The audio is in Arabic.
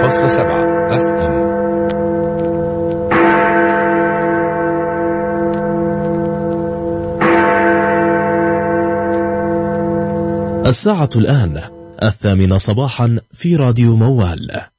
FM. الساعة الآن 8:00 صباحا في راديو موال.